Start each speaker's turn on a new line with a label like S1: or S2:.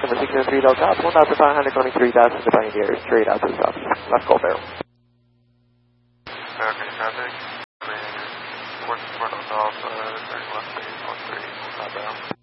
S1: number 603 Delta, 1,500 coming 3,000 to Pioneer, straight out to the south. Last call, Barrel.
S2: Okay, traffic. Coming 4 Delta Alpha, turning left base 13, Barrel.